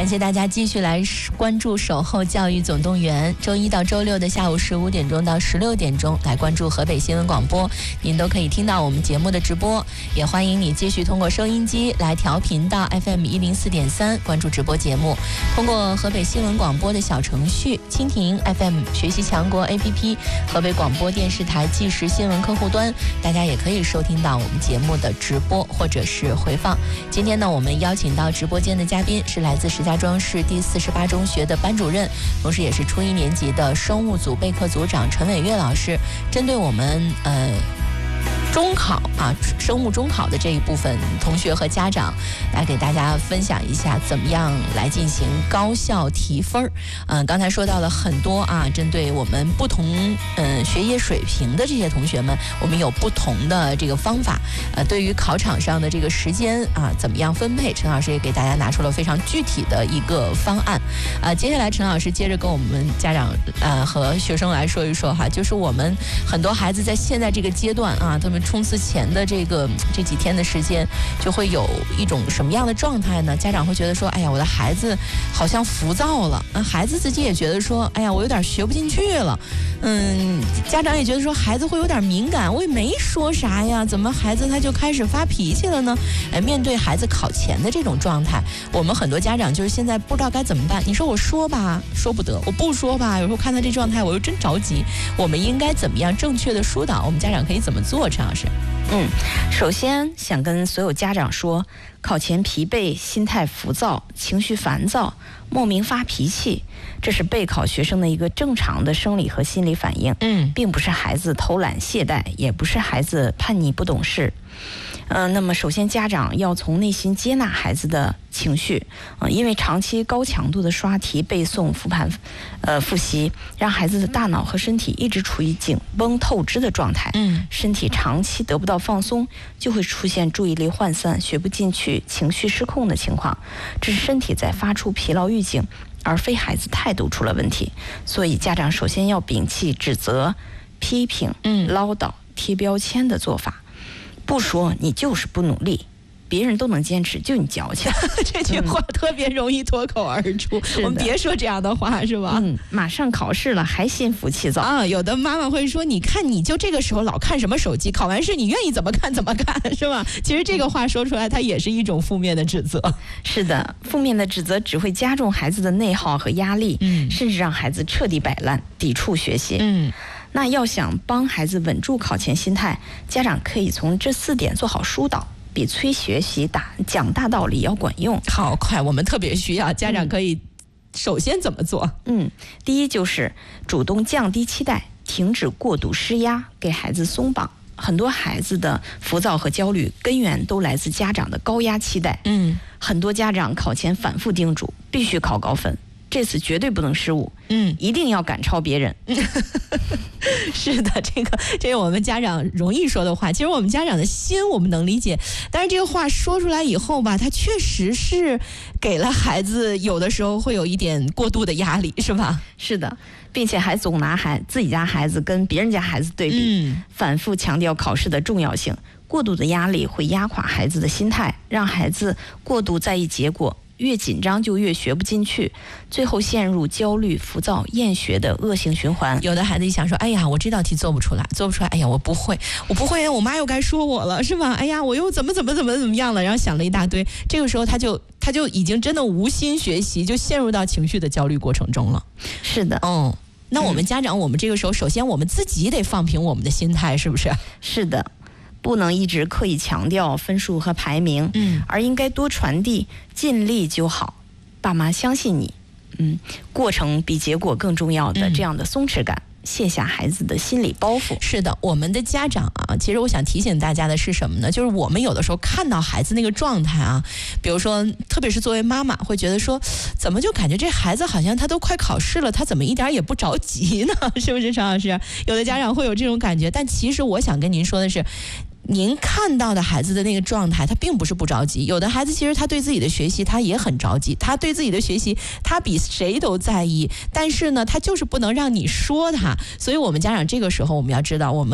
感谢大家继续来关注守候教育总动员，周一到周六的下午15点钟到16点钟来关注河北新闻广播，您都可以听到我们节目的直播，也欢迎你继续通过收音机来调频到 FM 104.3关注直播节目，通过河北新闻广播的小程序、蜻蜓 FM 学习强国 APP、河北广播电视台即时新闻客户端，大家也可以收听到我们节目的直播或者是回放。今天呢，我们邀请到直播间的嘉宾是来自石家庄市第48中学的班主任，同时也是初1年级的生物组备课组长陈伟月老师，针对我们中考生物中考的这一部分同学和家长来给大家分享一下怎么样来进行高效提分。刚才说到了很多针对我们不同学业水平的这些同学们，我们有不同的这个方法。对于考场上的这个时间怎么样分配，陈老师也给大家拿出了非常具体的一个方案。接下来陈老师接着跟我们家长和学生来说一说就是我们很多孩子在现在这个阶段他们冲刺前的这几天的时间，就会有一种什么样的状态呢？家长会觉得说，哎呀，我的孩子好像浮躁了，孩子自己也觉得说，哎呀，我有点学不进去了，家长也觉得说孩子会有点敏感，我也没说啥呀，怎么孩子他就开始发脾气了呢？面对孩子考前的这种状态，我们很多家长就是现在不知道该怎么办。你说我说吧，说不得；我不说吧，有时候看他这状态，我又真着急。我们应该怎么样正确的疏导？我们家长可以怎么做？陈老师？ 首先想跟所有家长说，考前疲惫、心态浮躁、情绪烦躁、莫名发脾气，这是备考学生的一个正常的生理和心理反应，并不是孩子偷懒懈怠，也不是孩子叛逆不懂事。那么首先家长要从内心接纳孩子的情绪，因为长期高强度的刷题、背诵、复习，让孩子的大脑和身体一直处于紧绷透支的状态，身体长期得不到放松，就会出现注意力涣散、学不进去、情绪失控的情况，这是身体在发出疲劳预警，而非孩子态度出了问题。所以家长首先要摒弃指责、批评、唠叨、贴标签的做法，不说你就是不努力，别人都能坚持，就你矫情。 这句话特别容易脱口而出，我们别说这样的话，是吧？ 马上考试了还心浮气躁有的妈妈会说，你看你就这个时候老看什么手机，考完试你愿意怎么看怎么看，是吧？其实这个话说出来，它也是一种负面的指责。 是的，负面的指责只会加重孩子的内耗和压力，甚至让孩子彻底摆烂，抵触学习。那要想帮孩子稳住考前心态，家长可以从这4点做好疏导，比催学习讲大道理要管用。 好，快，我们特别需要家长可以首先怎么做？ 第一就是主动降低期待，停止过度施压，给孩子松绑。很多孩子的浮躁和焦虑根源都来自家长的高压期待。很多家长考前反复叮嘱必须考高分，这次绝对不能失误，一定要赶超别人。 是的，这是我们家长容易说的话，其实我们家长的心我们能理解，但是这个话说出来以后吧，它确实是给了孩子有的时候会有一点过度的压力，是吧？ 是的，并且还总拿自己家孩子跟别人家孩子对比，反复强调考试的重要性。过度的压力会压垮孩子的心态，让孩子过度在意结果，越紧张就越学不进去，最后陷入焦虑、浮躁、厌学的恶性循环。 有的孩子一想说，哎呀，我这道题做不出来，哎呀，我不会，我妈又该说我了，是吧？哎呀，我又怎么样了，然后想了一大堆，这个时候他就已经真的无心学习，就陷入到情绪的焦虑过程中了。 是的， 那我们家长，我们这个时候首先我们自己得放平我们的心态，是不是？ 是的，不能一直刻意强调分数和排名，而应该多传递尽力就好，爸妈相信你，过程比结果更重要的这样的松弛感，卸下孩子的心理包袱。 是的，我们的家长其实我想提醒大家的是什么呢？就是我们有的时候看到孩子那个状态比如说特别是作为妈妈会觉得说，怎么就感觉这孩子好像他都快考试了，他怎么一点也不着急呢？是不是常老师？有的家长会有这种感觉，但其实我想跟您说的是，您看到的孩子的那个状态，他并不是不着急。有的孩子其实他对自己的学习他也很着急，他对自己的学习他比谁都在意，但是呢他就是不能让你说他。所以我们家长这个时候我们要知道，我们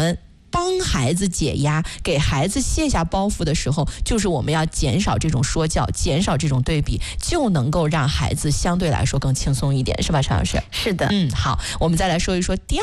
帮孩子解压，给孩子卸下包袱的时候，就是我们要减少这种说教，减少这种对比，就能够让孩子相对来说更轻松一点，是吧，陈老师？ 是的。 好，我们再来说一说第